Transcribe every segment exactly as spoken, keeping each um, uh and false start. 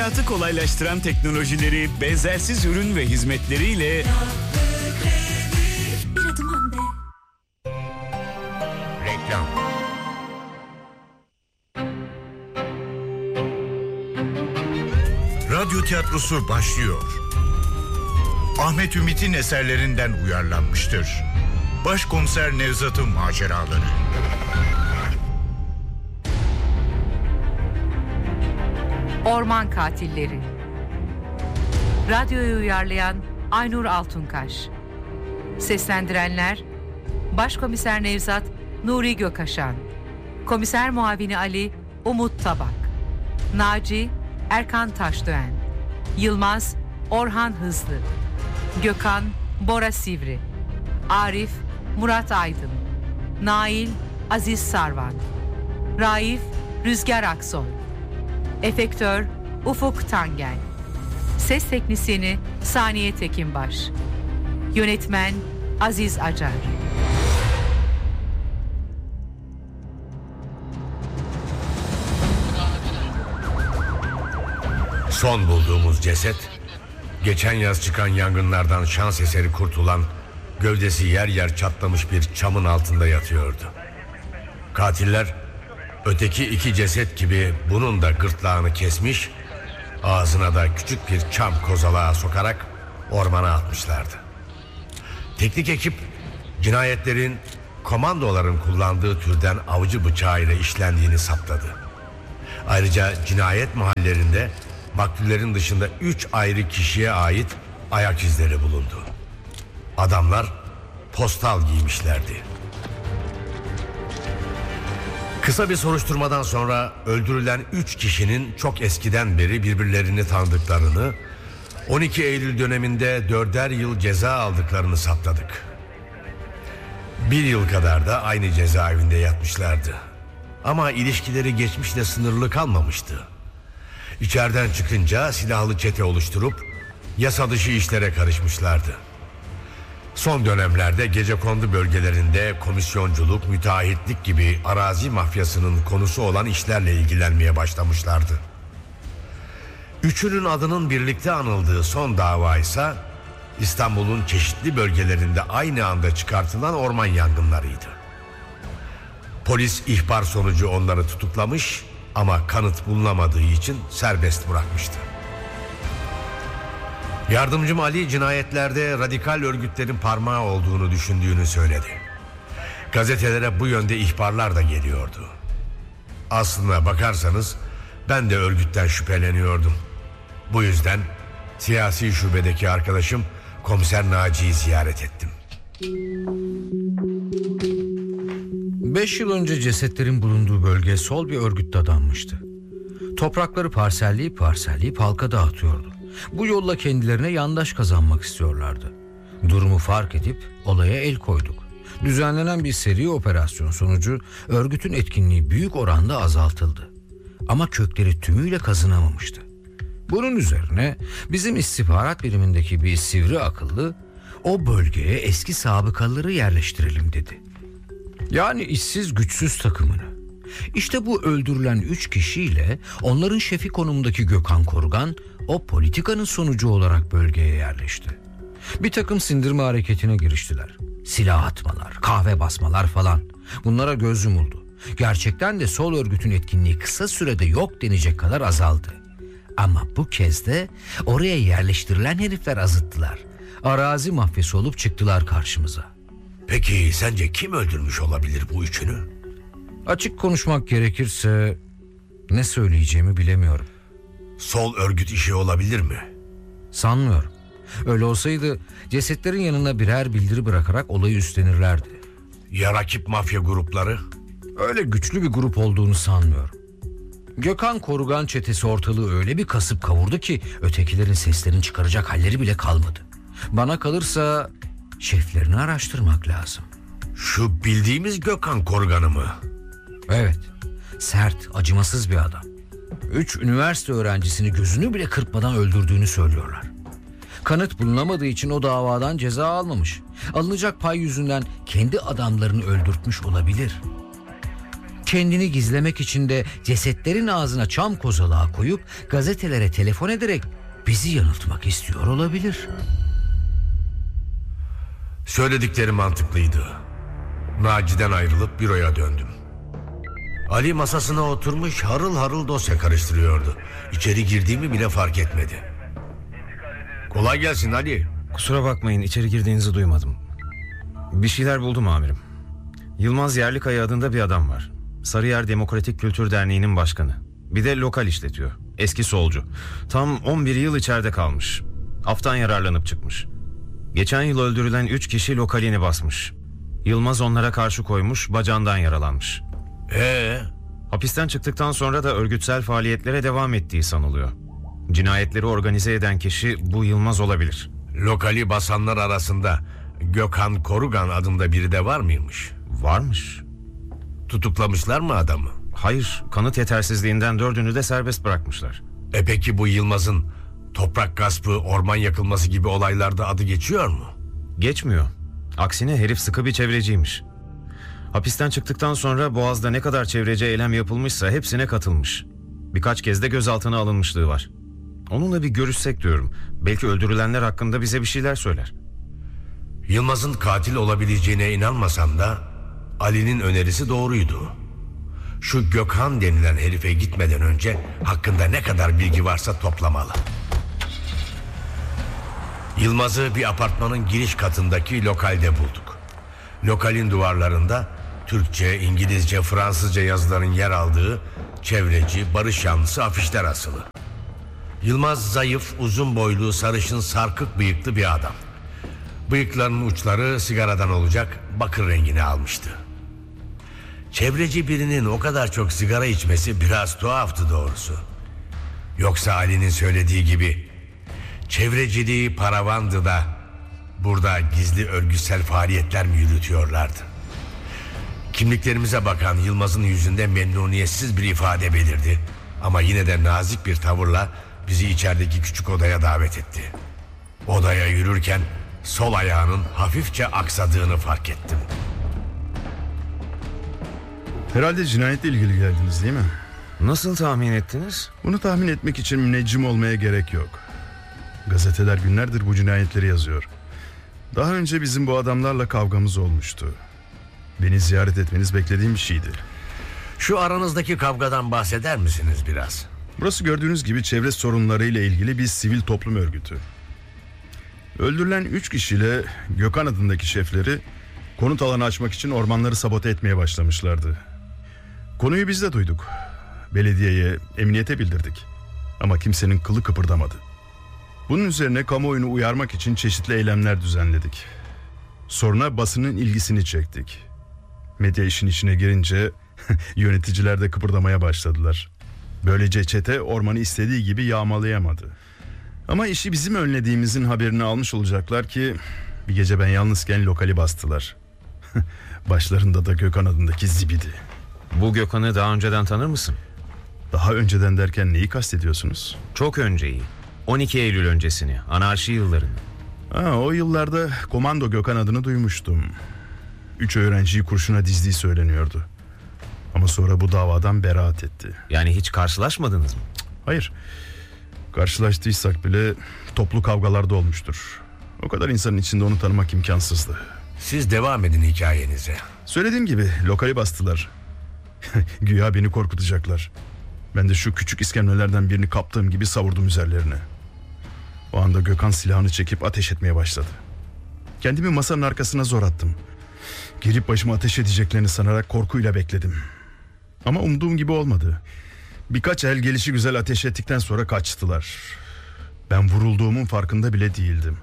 hayatı kolaylaştıran teknolojileri, benzersiz ürün ve hizmetleriyle bir adım önde. Reklam. Radyo tiyatrosu başlıyor. Ahmet Ümit'in eserlerinden uyarlanmıştır. Başkomiser Nevzat'ın maceraları. Orman Katilleri. Radyoyu uyarlayan Aynur Altunkaş. Seslendirenler: Başkomiser Nevzat Nuri Gökaşan, Komiser Muavini Ali Umut Tabak, Naci Erkan Taşdöğen, Yılmaz Orhan Hızlı, Gökhan Bora Sivri, Arif Murat Aydın, Nail Aziz Sarvan, Raif Rüzgar Aksoy, Efektör Ufuk Tangel, Ses Teknisyeni Saniye Tekinbaş, Yönetmen Aziz Acar. Son bulduğumuz ceset, geçen yaz çıkan yangınlardan şans eseri kurtulan, gövdesi yer yer çatlamış bir çamın altında yatıyordu. Katiller, öteki iki ceset gibi bunun da gırtlağını kesmiş, ağzına da küçük bir çam kozalağı sokarak ormana atmışlardı. Teknik ekip, cinayetlerin komandoların kullandığı türden avcı bıçağıyla işlendiğini saptadı. Ayrıca cinayet mahallerinde maktullerin dışında üç ayrı kişiye ait ayak izleri bulundu. Adamlar postal giymişlerdi. Kısa bir soruşturmadan sonra öldürülen üç kişinin çok eskiden beri birbirlerini tanıdıklarını, on iki Eylül döneminde dörder yıl ceza aldıklarını saptadık. Bir yıl kadar da aynı cezaevinde yatmışlardı. Ama ilişkileri geçmişle sınırlı kalmamıştı. İçeriden çıkınca silahlı çete oluşturup yasa dışı işlere karışmışlardı. Son dönemlerde gecekondu bölgelerinde komisyonculuk, müteahhitlik gibi arazi mafyasının konusu olan işlerle ilgilenmeye başlamışlardı. Üçünün adının birlikte anıldığı son dava ise İstanbul'un çeşitli bölgelerinde aynı anda çıkartılan orman yangınlarıydı. Polis ihbar sonucu onları tutuklamış ama kanıt bulunamadığı için serbest bırakmıştı. Yardımcım Ali cinayetlerde radikal örgütlerin parmağı olduğunu düşündüğünü söyledi. Gazetelere bu yönde ihbarlar da geliyordu. Aslına bakarsanız ben de örgütten şüpheleniyordum. Bu yüzden siyasi şubedeki arkadaşım Komiser Naci'yi ziyaret ettim. Beş yıl önce cesetlerin bulunduğu bölge sol bir örgütle adanmıştı. Toprakları parselleyip parselleyip halka dağıtıyordu. Bu yolla kendilerine yandaş kazanmak istiyorlardı. Durumu fark edip olaya el koyduk. Düzenlenen bir seri operasyon sonucu örgütün etkinliği büyük oranda azaltıldı. Ama kökleri tümüyle kazınamamıştı. Bunun üzerine bizim istihbarat birimindeki bir sivri akıllı o bölgeye eski sabıkalıları yerleştirelim dedi. Yani işsiz güçsüz takımını. İşte bu öldürülen üç kişiyle onların şefi konumundaki Gökhan Korugan o politikanın sonucu olarak bölgeye yerleşti. Bir takım sindirme hareketine giriştiler. Silah atmalar, kahve basmalar falan. Bunlara göz yumuldu. Gerçekten de sol örgütün etkinliği kısa sürede yok denecek kadar azaldı. Ama bu kez de oraya yerleştirilen herifler azıttılar. Arazi mafyası olup çıktılar karşımıza. Peki sence kim öldürmüş olabilir bu üçünü? Açık konuşmak gerekirse ne söyleyeceğimi bilemiyorum. Sol örgüt işi olabilir mi? Sanmıyorum. Öyle olsaydı cesetlerin yanına birer bildiri bırakarak olayı üstlenirlerdi. Ya rakip mafya grupları? Öyle güçlü bir grup olduğunu sanmıyorum. Gökhan Korugan çetesi ortalığı öyle bir kasıp kavurdu ki ötekilerin seslerini çıkaracak halleri bile kalmadı. Bana kalırsa şeflerini araştırmak lazım. Şu bildiğimiz Gökhan Korugan'ı mı? Evet. Sert, acımasız bir adam. Üç üniversite öğrencisini gözünü bile kırpmadan öldürdüğünü söylüyorlar. Kanıt bulunamadığı için o davadan ceza almamış. Alınacak pay yüzünden kendi adamlarını öldürtmüş olabilir. Kendini gizlemek için de cesetlerin ağzına çam kozalağı koyup gazetelere telefon ederek bizi yanıltmak istiyor olabilir. Söyledikleri mantıklıydı. Naci'den ayrılıp büroya döndüm. Ali masasına oturmuş harıl harıl dosya karıştırıyordu. İçeri girdiğimi bile fark etmedi. Kolay gelsin Ali. Kusura bakmayın, içeri girdiğinizi duymadım. Bir şeyler buldum amirim. Yılmaz Yerlikaya adında bir adam var. Sarıyer Demokratik Kültür Derneği'nin başkanı. Bir de lokal işletiyor. Eski solcu. Tam on bir yıl içeride kalmış. Aftan yararlanıp çıkmış. Geçen yıl öldürülen üç kişi lokalini basmış. Yılmaz onlara karşı koymuş, bacağından yaralanmış. Ee? Hapisten çıktıktan sonra da örgütsel faaliyetlere devam ettiği sanılıyor. Cinayetleri organize eden kişi bu Yılmaz olabilir. Lokali basanlar arasında Gökhan Korugan adında biri de var mıymış? Varmış. Tutuklamışlar mı adamı? Hayır, kanıt yetersizliğinden dördünü de serbest bırakmışlar. E peki bu Yılmaz'ın toprak gaspı, orman yakılması gibi olaylarda adı geçiyor mu? Geçmiyor. Aksine herif sıkı bir çevreciymiş. Hapisten çıktıktan sonra Boğaz'da ne kadar çevreci eylem yapılmışsa hepsine katılmış. Birkaç kez de gözaltına alınmışlığı var. Onunla bir görüşsek diyorum. Belki öldürülenler hakkında bize bir şeyler söyler. Yılmaz'ın katil olabileceğine inanmasam da Ali'nin önerisi doğruydu. Şu Gökhan denilen herife gitmeden önce hakkında ne kadar bilgi varsa toplamalı. Yılmaz'ı bir apartmanın giriş katındaki lokalde bulduk. Lokalin duvarlarında Türkçe, İngilizce, Fransızca yazıların yer aldığı çevreci, barış yanlısı afişler asılı. Yılmaz zayıf, uzun boylu, sarışın, sarkık bıyıklı bir adam. Bıyıklarının uçları sigaradan olacak bakır rengini almıştı. Çevreci birinin o kadar çok sigara içmesi biraz tuhaftı doğrusu. Yoksa Ali'nin söylediği gibi çevreciliği paravandı da burada gizli örgütsel faaliyetler mi yürütüyorlardı? Kimliklerimize bakan Yılmaz'ın yüzünde memnuniyetsiz bir ifade belirdi. Ama yine de nazik bir tavırla bizi içerideki küçük odaya davet etti. Odaya yürürken sol ayağının hafifçe aksadığını fark ettim. Herhalde cinayetle ilgili geldiniz değil mi? Nasıl tahmin ettiniz? Bunu tahmin etmek için müneccim olmaya gerek yok. Gazeteler günlerdir bu cinayetleri yazıyor. Daha önce bizim bu adamlarla kavgamız olmuştu. Beni ziyaret etmeniz beklediğim bir şeydi. Şu aranızdaki kavgadan bahseder misiniz biraz? Burası gördüğünüz gibi çevre sorunlarıyla ilgili bir sivil toplum örgütü. Öldürülen üç kişiyle Gökhan adındaki şefleri konut alanı açmak için ormanları sabote etmeye başlamışlardı. Konuyu biz de duyduk. Belediyeye, emniyete bildirdik. Ama kimsenin kılı kıpırdamadı. Bunun üzerine kamuoyunu uyarmak için çeşitli eylemler düzenledik. Soruna basının ilgisini çektik. Medya işin içine girince yöneticiler de kıpırdamaya başladılar. Böylece çete ormanı istediği gibi yağmalayamadı. Ama işi bizim önlediğimizin haberini almış olacaklar ki bir gece ben yalnızken lokali bastılar. Başlarında da Gökhan adındaki zibidi. Bu Gökhan'ı daha önceden tanır mısın? Daha önceden derken neyi kastediyorsunuz? Çok önceyi. on iki Eylül öncesini, anarşi yıllarını. Ha, o yıllarda Komando Gökhan adını duymuştum. Üç öğrenciyi kurşuna dizdiği söyleniyordu. Ama sonra bu davadan beraat etti. Yani hiç karşılaşmadınız mı? Hayır. Karşılaştıysak bile toplu kavgalarda olmuştur. O kadar insanın içinde onu tanımak imkansızdı. Siz devam edin hikayenize. Söylediğim gibi lokali bastılar. Güya beni korkutacaklar. Ben de şu küçük iskemlelerden birini kaptığım gibi savurdum üzerlerine. O anda Gökhan silahını çekip ateş etmeye başladı. Kendimi masanın arkasına zor attım. Girip başıma ateş edeceklerini sanarak korkuyla bekledim. Ama umduğum gibi olmadı. Birkaç el gelişi güzel ateş ettikten sonra kaçtılar. Ben vurulduğumun farkında bile değildim.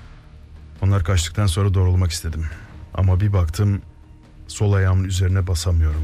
Onlar kaçtıktan sonra doğrulmak istedim. Ama bir baktım sol ayağımın üzerine basamıyorum.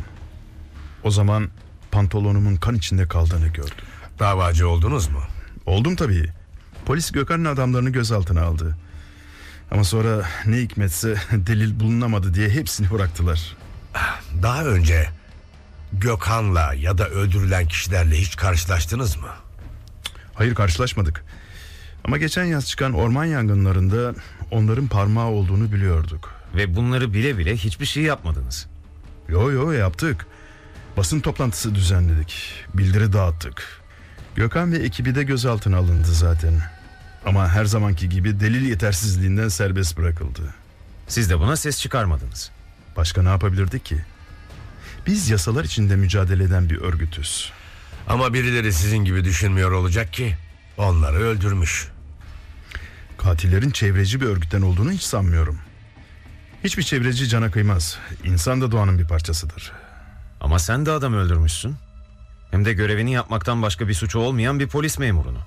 O zaman pantolonumun kan içinde kaldığını gördüm. Davacı oldunuz mu? Oldum tabii. Polis Gökhan'ın adamlarını gözaltına aldı. Ama sonra ne hikmetse delil bulunamadı diye hepsini bıraktılar. Daha önce Gökhan'la ya da öldürülen kişilerle hiç karşılaştınız mı? Hayır, karşılaşmadık. Ama geçen yaz çıkan orman yangınlarında onların parmağı olduğunu biliyorduk. Ve bunları bile bile hiçbir şey yapmadınız. Yo yo yaptık. Basın toplantısı düzenledik. Bildiri dağıttık. Gökhan ve ekibi de gözaltına alındı zaten. Ama her zamanki gibi delil yetersizliğinden serbest bırakıldı. Siz de buna ses çıkarmadınız. Başka ne yapabilirdik ki? Biz yasalar içinde mücadele eden bir örgütüz. Ama birileri sizin gibi düşünmüyor olacak ki onları öldürmüş. Katillerin çevreci bir örgütten olduğunu hiç sanmıyorum. Hiçbir çevreci cana kıymaz. İnsan da doğanın bir parçasıdır. Ama sen de adam öldürmüşsün. Hem de görevini yapmaktan başka bir suçu olmayan bir polis memurunu.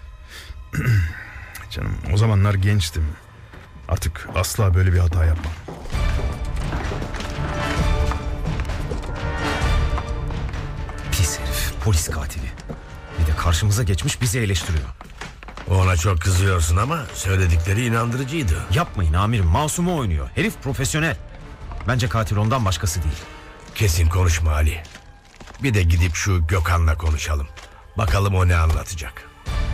Canım, o zamanlar gençtim. Artık asla böyle bir hata yapmam. Pis herif, polis katili. Bir de karşımıza geçmiş bizi eleştiriyor. Ona çok kızıyorsun ama söyledikleri inandırıcıydı. Yapmayın amirim, masumu oynuyor. Herif profesyonel. Bence katil ondan başkası değil. Kesin konuşma Ali. Bir de gidip şu Gökhan'la konuşalım. Bakalım o ne anlatacak.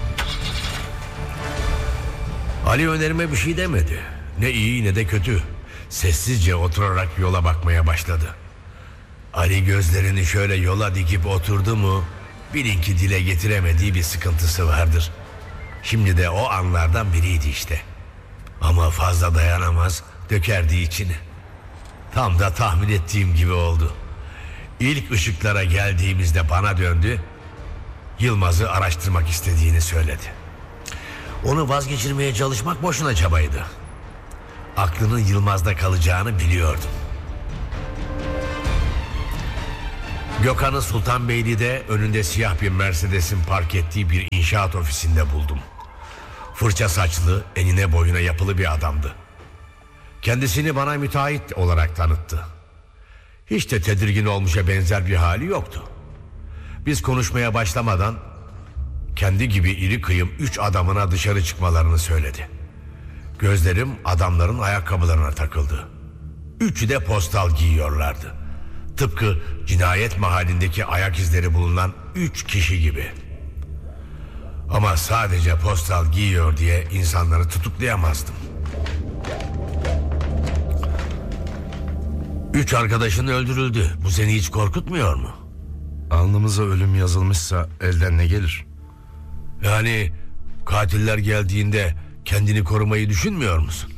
Ali önerime bir şey demedi. Ne iyi ne de kötü. Sessizce oturarak yola bakmaya başladı. Ali gözlerini şöyle yola dikip oturdu mu, bilin ki dile getiremediği bir sıkıntısı vardır. Şimdi de o anlardan biriydi işte. Ama fazla dayanamaz, dökerdi içini. Tam da tahmin ettiğim gibi oldu. İlk ışıklara geldiğimizde bana döndü. Yılmaz'ı araştırmak istediğini söyledi. Onu vazgeçirmeye çalışmak boşuna çabaydı. Aklının Yılmaz'da kalacağını biliyordum. Gökhan'ı Sultanbeyli'de önünde siyah bir Mercedes'in park ettiği bir inşaat ofisinde buldum. Fırça saçlı, enine boyuna yapılı bir adamdı. Kendisini bana müteahhit olarak tanıttı. Hiç de tedirgin olmuşa benzer bir hali yoktu. Biz konuşmaya başlamadan kendi gibi iri kıyım üç adamına dışarı çıkmalarını söyledi. Gözlerim adamların ayakkabılarına takıldı. Üçü de postal giyiyorlardı. Tıpkı cinayet mahallindeki ayak izleri bulunan üç kişi gibi. Ama sadece postal giyiyor diye insanları tutuklayamazdım. Üç arkadaşın öldürüldü. Bu seni hiç korkutmuyor mu? Alnımıza ölüm yazılmışsa elden ne gelir? Yani katiller geldiğinde kendini korumayı düşünmüyor musun?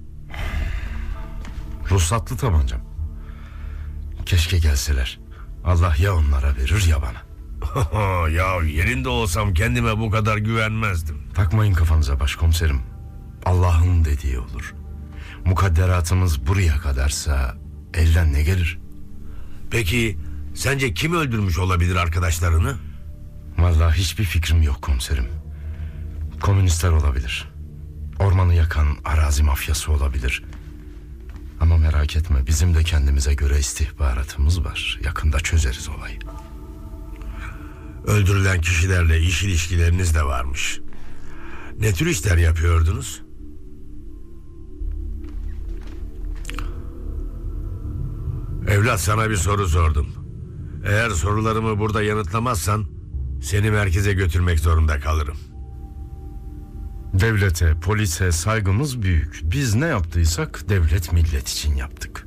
Ruhsatlı tabancam. Keşke gelseler. Allah ya onlara verir ya bana. Ya yerinde olsam kendime bu kadar güvenmezdim. Takmayın kafanıza başkomiserim. Allah'ın dediği olur. Mukadderatımız buraya kadarsa elden ne gelir? Peki sence kim öldürmüş olabilir arkadaşlarını? Vallahi hiçbir fikrim yok komiserim. Komünistler olabilir. Ormanı yakan arazi mafyası olabilir. Ama merak etme, bizim de kendimize göre istihbaratımız var. Yakında çözeriz olayı. Öldürülen kişilerle iş ilişkileriniz de varmış. Ne tür işler yapıyordunuz? Evlat, sana bir soru sordum. Eğer sorularımı burada yanıtlamazsan seni merkeze götürmek zorunda kalırım. Devlete, polise saygımız büyük. Biz ne yaptıysak devlet millet için yaptık.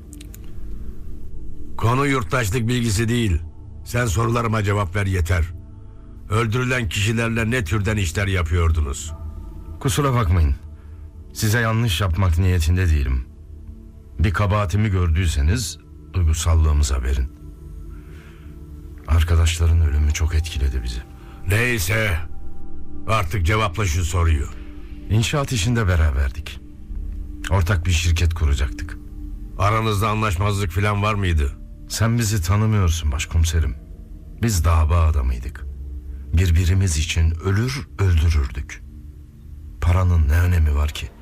Konu yurttaşlık bilgisi değil. Sen sorularıma cevap ver yeter. Öldürülen kişilerle ne türden işler yapıyordunuz? Kusura bakmayın. Size yanlış yapmak niyetinde değilim. Bir kabahatimi gördüyseniz duygusallığımıza verin. Arkadaşların ölümü çok etkiledi bizi. Neyse, artık cevapla şu soruyu. İnşaat işinde beraberdik. Ortak bir şirket kuracaktık. Aranızda anlaşmazlık falan var mıydı? Sen bizi tanımıyorsun başkomiserim. Biz dava adamıydık. Birbirimiz için ölür öldürürdük. Paranın ne önemi var ki?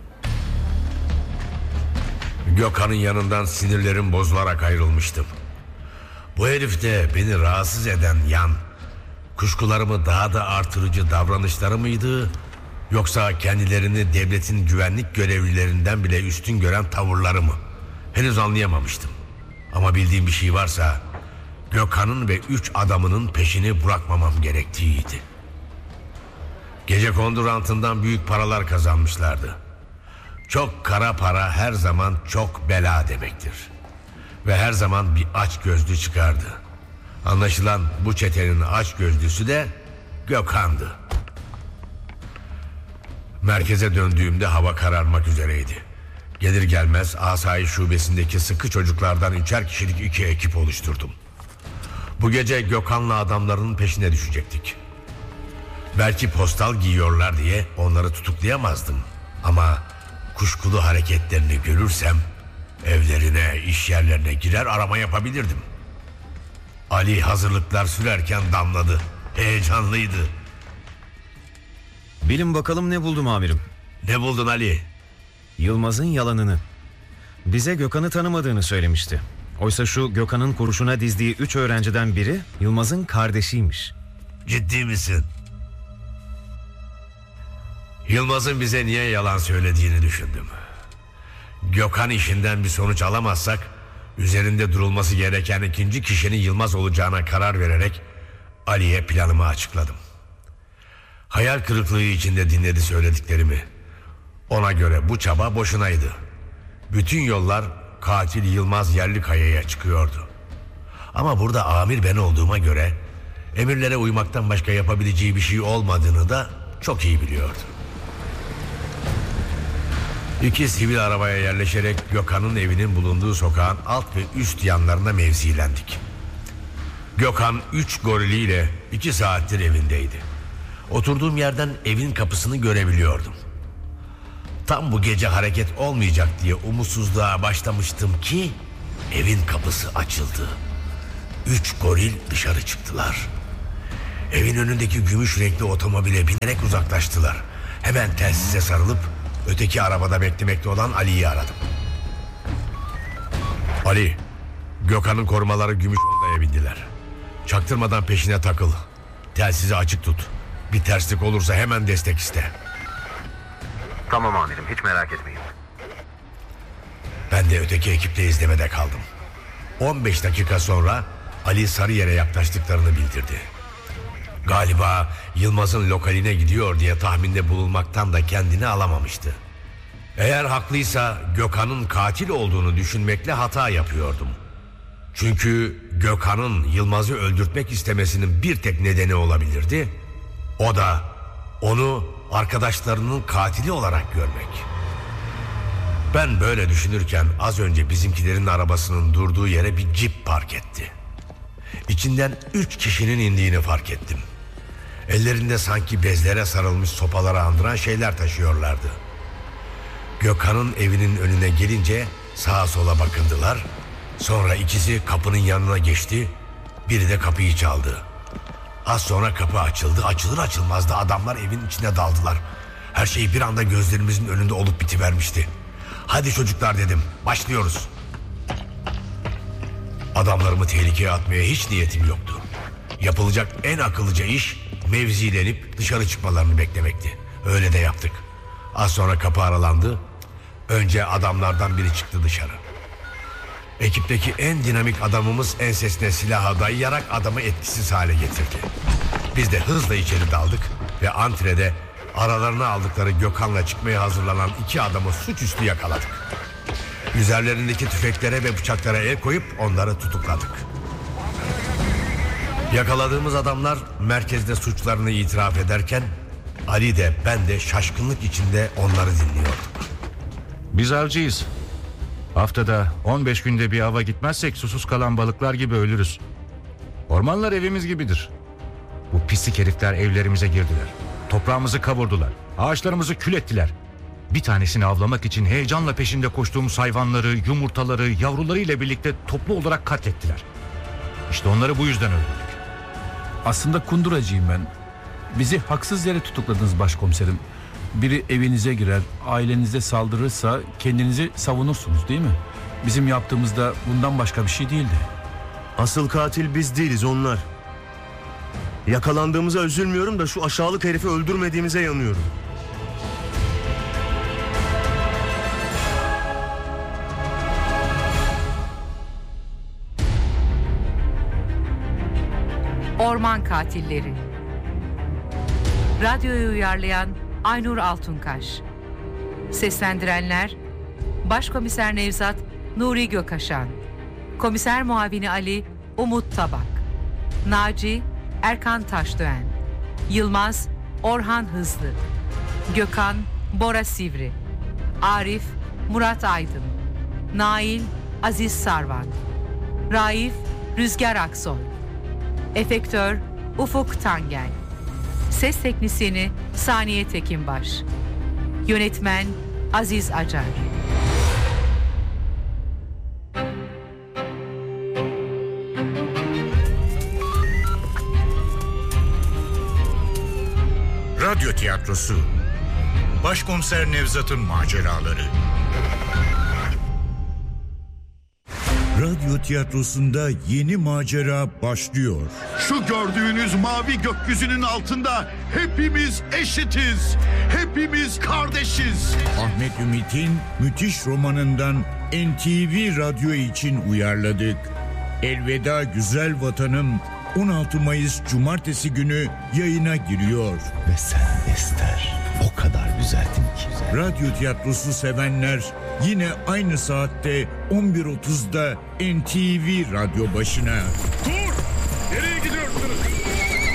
Gökhan'ın yanından sinirlerim bozularak ayrılmıştım. Bu herifte beni rahatsız eden yan, kuşkularımı daha da artırıcı davranışları mıydı, yoksa kendilerini devletin güvenlik görevlilerinden bile üstün gören tavırları mı? Henüz anlayamamıştım. Ama bildiğim bir şey varsa Gökhan'ın ve üç adamının peşini bırakmamam gerektiğiydi. Gecekondu rantından büyük paralar kazanmışlardı. Çok kara para her zaman çok bela demektir. Ve her zaman bir aç gözlü çıkardı. Anlaşılan bu çetenin açgözlüsü de Gökhan'dı. Merkeze döndüğümde hava kararmak üzereydi. Gelir gelmez asayiş şubesindeki sıkı çocuklardan üçer kişilik iki ekip oluşturdum. Bu gece Gökhan'la adamlarının peşine düşecektik. Belki postal giyiyorlar diye onları tutuklayamazdım. Ama kuşkulu hareketlerini görürsem evlerine, iş yerlerine girer arama yapabilirdim. Ali hazırlıklar sürerken damladı. Heyecanlıydı. Bilin bakalım ne buldum amirim. Ne buldun Ali? Yılmaz'ın yalanını. Bize Gökhan'ı tanımadığını söylemişti. Oysa şu Gökhan'ın kurşuna dizdiği üç öğrenciden biri Yılmaz'ın kardeşiymiş. Ciddi misin? Yılmaz'ın bize niye yalan söylediğini düşündüm. Gökhan işinden bir sonuç alamazsak üzerinde durulması gereken ikinci kişinin Yılmaz olacağına karar vererek Ali'ye planımı açıkladım. Hayal kırıklığı içinde dinledi söylediklerimi. Ona göre bu çaba boşunaydı. Bütün yollar katil Yılmaz Yerlikaya'ya çıkıyordu. Ama burada amir ben olduğuma göre emirlere uymaktan başka yapabileceği bir şey olmadığını da çok iyi biliyordu. İki sivil arabaya yerleşerek Gökhan'ın evinin bulunduğu sokağın alt ve üst yanlarına mevzilendik. Gökhan üç goriliyle iki saattir evindeydi. Oturduğum yerden evin kapısını görebiliyordum. Tam bu gece hareket olmayacak diye umutsuzluğa başlamıştım ki evin kapısı açıldı. Üç goril dışarı çıktılar. Evin önündeki gümüş renkli otomobile binerek uzaklaştılar. Hemen telsize sarılıp öteki arabada beklemekte olan Ali'yi aradım. Ali, Gökhan'ın korumaları gümüş Honda'ya bindiler. Çaktırmadan peşine takıl. Telsizi açık tut. Bir terslik olursa hemen destek iste. Tamam amirim, hiç merak etmeyin. Ben de öteki ekiple izlemede kaldım. on beş dakika sonra Ali Sarıyer'e yaklaştıklarını bildirdi. Galiba Yılmaz'ın lokaline gidiyor diye tahminde bulunmaktan da kendini alamamıştı. Eğer haklıysa Gökhan'ın katil olduğunu düşünmekle hata yapıyordum. Çünkü Gökhan'ın Yılmaz'ı öldürtmek istemesinin bir tek nedeni olabilirdi. O da onu arkadaşlarının katili olarak görmek. Ben böyle düşünürken az önce bizimkilerin arabasının durduğu yere bir cip park etti. İçinden üç kişinin indiğini fark ettim. Ellerinde sanki bezlere sarılmış sopalara andıran şeyler taşıyorlardı. Gökhan'ın evinin önüne gelince sağa sola bakındılar. Sonra ikisi kapının yanına geçti. Biri de kapıyı çaldı. Az sonra kapı açıldı. Açılır açılmaz da adamlar evin içine daldılar. Her şey bir anda gözlerimizin önünde olup bitivermişti. Hadi çocuklar dedim, başlıyoruz. Adamlarımı tehlikeye atmaya hiç niyetim yoktu. Yapılacak en akıllıca iş mevzilenip dışarı çıkmalarını beklemekti. Öyle de yaptık. Az sonra kapı aralandı. Önce adamlardan biri çıktı dışarı. Ekipteki en dinamik adamımız ensesine silahı dayayarak adamı etkisiz hale getirdi. Biz de hızla içeri daldık ve antrede aralarına aldıkları Gökhan'la çıkmaya hazırlanan iki adamı suçüstü yakaladık. Üzerlerindeki tüfeklere ve bıçaklara el koyup onları tutukladık. Yakaladığımız adamlar merkezde suçlarını itiraf ederken Ali de ben de şaşkınlık içinde onları dinliyorduk. Biz avcıyız. Haftada on beş günde bir ava gitmezsek susuz kalan balıklar gibi ölürüz. Ormanlar evimiz gibidir. Bu pislik herifler evlerimize girdiler. Toprağımızı kavurdular. Ağaçlarımızı kül ettiler. Bir tanesini avlamak için heyecanla peşinde koştuğumuz hayvanları, yumurtaları, yavrularıyla birlikte toplu olarak katlettiler. İşte onları bu yüzden öldürdük. Aslında kunduracıyım ben. Bizi haksız yere tutukladınız başkomiserim. Biri evinize girer, ailenize saldırırsa kendinizi savunursunuz değil mi? Bizim yaptığımızda bundan başka bir şey değildi. Asıl katil biz değiliz, onlar. Yakalandığımıza üzülmüyorum da şu aşağılık herifi öldürmediğimize yanıyorum. Orman Katilleri. Radyoyu uyarlayan Aynur Altunkaş. Seslendirenler Başkomiser Nevzat Nuri Gökaşan, Komiser Muavini Ali Umut Tabak, Naci Erkan Taşdöğen, Yılmaz Orhan Hızlı, Gökhan Bora Sivri, Arif Murat Aydın, Nail Aziz Sarvan, Raif Rüzgar Aksoy, Efektör Ufuk Tangel, Ses Teknisyeni Saniye Tekinbaş, Yönetmen Aziz Acar. Radyo tiyatrosu Başkomiser Nevzat'ın maceraları. Radyo tiyatrosunda yeni macera başlıyor. Şu gördüğünüz mavi gökyüzünün altında hepimiz eşitiz. Hepimiz kardeşiz. Ahmet Ümit'in müthiş romanından N T V Radyo için uyarladık. Elveda Güzel Vatanım on altı Mayıs Cumartesi günü yayına giriyor. Ve sen Ester o kadar güzeldin ki. Radyo tiyatrosu sevenler yine aynı saatte on bir otuzda N T V Radyo başına.